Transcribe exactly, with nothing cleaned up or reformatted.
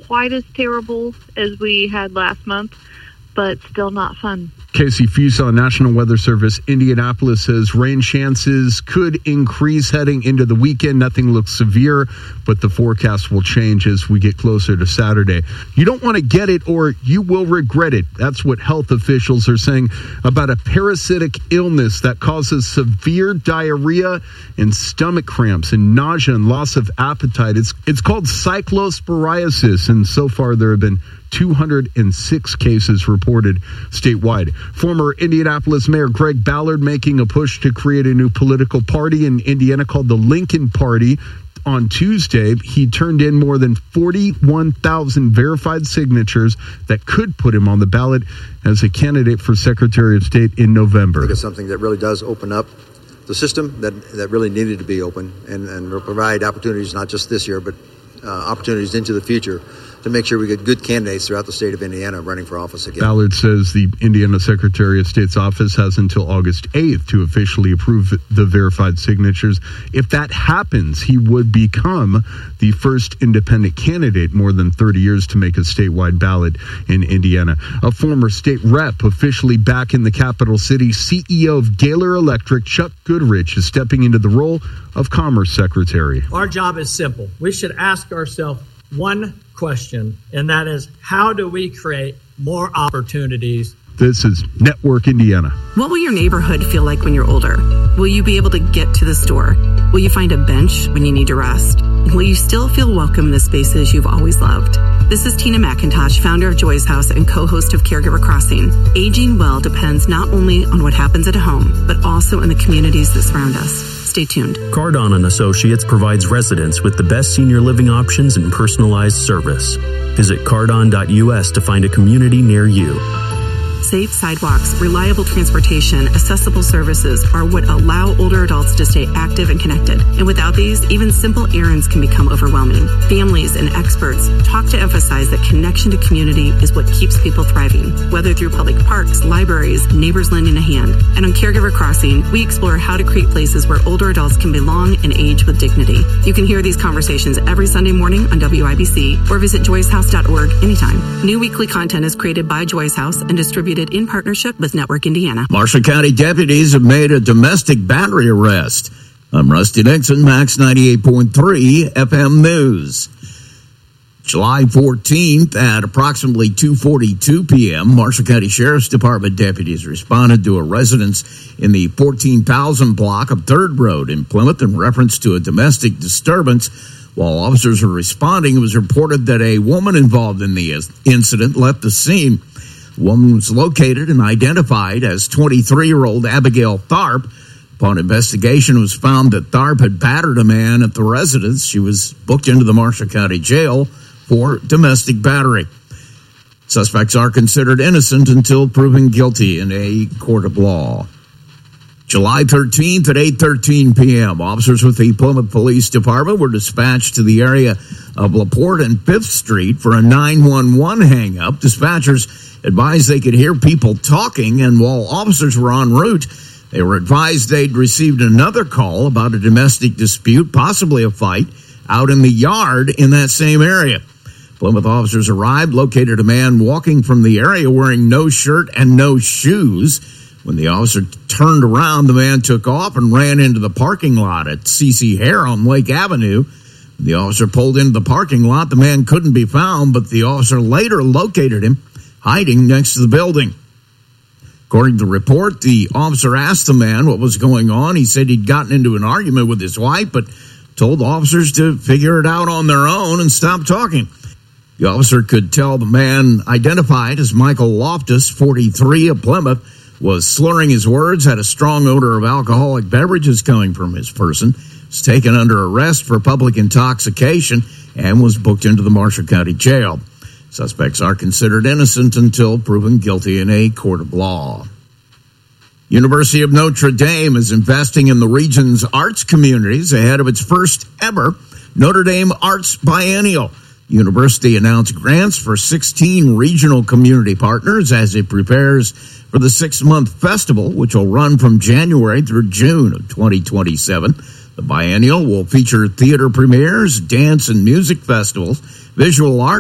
quite as terrible as we had last month, but still not fun. Casey Fuson, National Weather Service, Indianapolis says rain chances could increase heading into the weekend. Nothing looks severe, but the forecast will change as we get closer to Saturday. You don't want to get it or you will regret it. That's what health officials are saying about a parasitic illness that causes severe diarrhea and stomach cramps and nausea and loss of appetite. It's, it's called cyclosporiasis, and so far there have been two hundred six cases reported statewide. Former Indianapolis Mayor Greg Ballard making a push to create a new political party in Indiana called the Lincoln Party. On Tuesday, he turned in more than forty-one thousand verified signatures that could put him on the ballot as a candidate for Secretary of State in November. I think it's something that really does open up the system that, that really needed to be open and, and will provide opportunities not just this year, but uh, opportunities into the future to make sure we get good candidates throughout the state of Indiana running for office again. Ballard says the Indiana Secretary of State's office has until August eighth to officially approve the verified signatures. If that happens, he would become the first independent candidate more than thirty years to make a statewide ballot in Indiana. A former state rep officially back in the capital city, C E O of Gaylor Electric, Chuck Goodrich, is stepping into the role of Commerce Secretary. Our job is simple. We should ask ourselves one question, and that is, how do we create more opportunities? This is Network Indiana. What will your neighborhood feel like when you're older? Will you be able to get to the store? Will you find a bench when you need to rest? And will you still feel welcome in the spaces you've always loved? This is Tina McIntosh, founder of Joy's House and co-host of Caregiver Crossing. Aging well depends not only on what happens at home, but also in the communities that surround us. Stay tuned. Cardon and Associates provides residents with the best senior living options and personalized service. Visit cardon dot U S to find a community near you. Safe sidewalks, reliable transportation, accessible services are what allow older adults to stay active and connected. And without these, even simple errands can become overwhelming. Families and experts talk to emphasize that connection to community is what keeps people thriving, whether through public parks, libraries, neighbors lending a hand. And on Caregiver Crossing, we explore how to create places where older adults can belong and age with dignity. You can hear these conversations every Sunday morning on W I B C or visit joyce house dot org anytime. New weekly content is created by Joy's House and distributed in partnership with Network Indiana. Marshall County deputies have made a domestic battery arrest. I'm Rusty Nixon, Max ninety-eight point three F M News. July fourteenth at approximately two forty-two p.m., Marshall County Sheriff's Department deputies responded to a residence in the fourteen thousand block of third Road in Plymouth in reference to a domestic disturbance. While officers were responding, it was reported that a woman involved in the incident left the scene. The woman was located and identified as twenty-three-year-old Abigail Tharp. Upon investigation, it was found that Tharp had battered a man at the residence. She was booked into the Marshall County Jail for domestic battery. Suspects are considered innocent until proven guilty in a court of law. July thirteenth at eight thirteen p.m., officers with the Plymouth Police Department were dispatched to the area of LaPorte and Fifth Street for a nine one one hang-up. Dispatchers advised they could hear people talking, and while officers were en route, they were advised they'd received another call about a domestic dispute, possibly a fight, out in the yard in that same area. Plymouth officers arrived, located a man walking from the area wearing no shirt and no shoes. When the officer turned around, the man took off and ran into the parking lot at C C Hare on Lake Avenue. When the officer pulled into the parking lot, the man couldn't be found, but the officer later located him hiding next to the building. According to the report, the officer asked the man what was going on. He said he'd gotten into an argument with his wife, but told officers to figure it out on their own and stop talking. The officer could tell the man, identified as Michael Loftus, forty-three, of Plymouth, was slurring his words, had a strong odor of alcoholic beverages coming from his person, was taken under arrest for public intoxication, and was booked into the Marshall County Jail. Suspects are considered innocent until proven guilty in a court of law. University of Notre Dame is investing in the region's arts communities ahead of its first ever Notre Dame Arts Biennial. The university announced grants for sixteen regional community partners as it prepares for the six-month festival, which will run from January through June of twenty twenty-seven. The biennial will feature theater premieres, dance and music festivals, visual art,